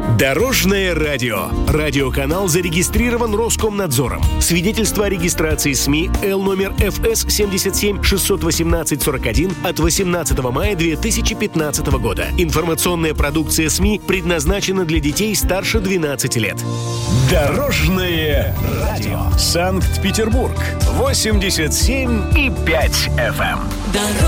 Дорожное радио. Радиоканал зарегистрирован Роскомнадзором. Свидетельство о регистрации СМИ Л номер ФС 77 618 41 от 18 мая 2015 года. Информационная продукция СМИ предназначена для детей старше 12 лет. Дорожное радио. Санкт-Петербург. 87,5 FM.